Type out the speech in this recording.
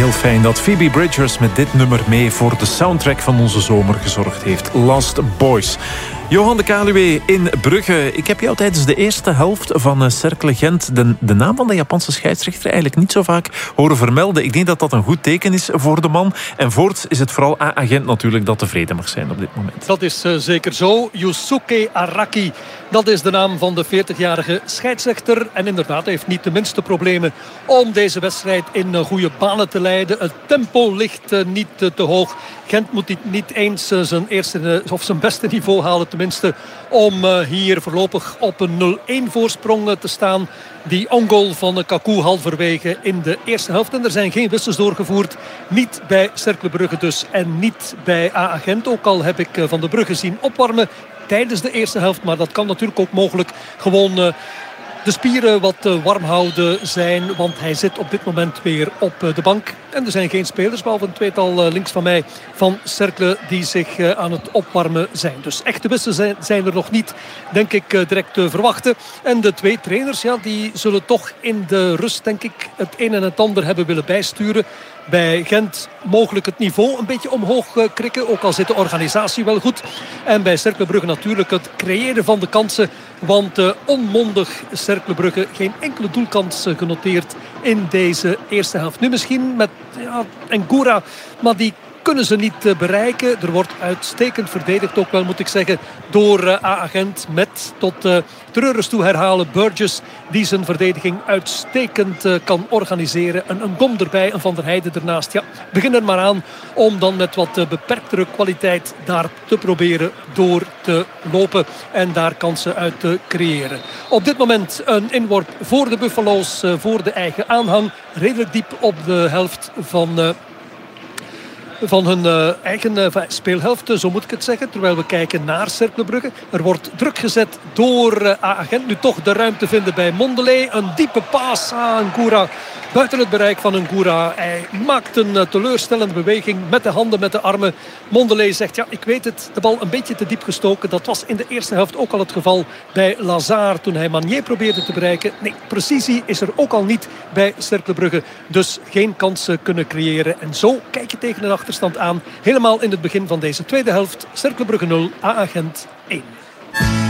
heel fijn dat Phoebe Bridgers met dit nummer mee voor de soundtrack van onze zomer gezorgd heeft. Lost Boys. Johan de Kaluwe in Brugge. Ik heb jou tijdens de eerste helft van Cercle Gent de naam van de Japanse scheidsrechter eigenlijk niet zo vaak horen vermelden. Ik denk dat dat een goed teken is voor de man. En voorts is het vooral AA Gent natuurlijk dat tevreden mag zijn op dit moment. Dat is zeker zo. Yusuke Araki, dat is de naam van de 40-jarige scheidsrechter. En inderdaad, hij heeft niet de minste problemen om deze wedstrijd in goede banen te leiden. Het tempo ligt niet te hoog. Gent moet niet eens zijn eerste of zijn beste niveau halen, tenminste, om hier voorlopig op een 0-1 voorsprong te staan. Die ongoal van Kaku halverwege in de eerste helft. En er zijn geen wissels doorgevoerd. Niet bij Cercle Brugge dus en niet bij AA Gent. Ook al heb ik Van de Brugge zien opwarmen tijdens de eerste helft. Maar dat kan natuurlijk ook mogelijk gewoon de spieren wat warm houden zijn. Want hij zit op dit moment weer op de bank. En er zijn geen spelers, behalve een tweetal links van mij van Cercle, die zich aan het opwarmen zijn. Dus echte wissels zijn er nog niet, denk ik, direct te verwachten. En de twee trainers, ja, die zullen toch in de rust, denk ik, het een en het ander hebben willen bijsturen. Bij Gent mogelijk het niveau een beetje omhoog krikken. Ook al zit de organisatie wel goed. En bij Cercle Brugge natuurlijk het creëren van de kansen. Want onmondig Cercle Brugge geen enkele doelkans genoteerd in deze eerste helft. Nu misschien met Ngura, maar die kunnen ze niet bereiken. Er wordt uitstekend verdedigd, ook wel moet ik zeggen, door AA Gent. Met tot treurers toe herhalen Burgess, die zijn verdediging uitstekend kan organiseren. Een Gom erbij, een Van der Heijden ernaast. Ja, begin er maar aan om dan met wat beperktere kwaliteit daar te proberen door te lopen en daar kansen uit te creëren. Op dit moment een inworp voor de Buffalo's, voor de eigen aanhang. Redelijk diep op de helft van hun eigen speelhelft, zo moet ik het zeggen. Terwijl we kijken naar Cercle Brugge. Er wordt druk gezet door AA Gent. Nu toch de ruimte vinden bij Mondelez. Een diepe paas aan Ngura. Buiten het bereik van Ngura. Hij maakt een teleurstellende beweging met de handen, met de armen. Mondelez zegt, ja, ik weet het, de bal een beetje te diep gestoken. Dat was in de eerste helft ook al het geval bij Lazare toen hij Manier probeerde te bereiken. Nee, precisie is er ook al niet bij Cercle Brugge. Dus geen kansen kunnen creëren. En zo kijk je tegen een achterstand aan. Helemaal in het begin van deze tweede helft. Cercle Brugge 0, AA Gent 1.